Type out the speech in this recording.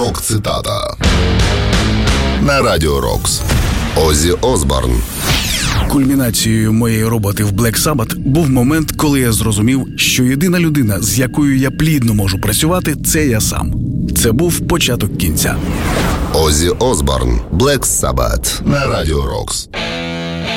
Рок-цитата на Радіо Рокс. Оззі Осборн. Кульмінацією моєї роботи в Black Sabbath був момент, коли я зрозумів, що єдина людина, з якою я плідно можу працювати, це я сам. Це був початок кінця. Оззі Осборн. Black Sabbath на Радіо Рокс.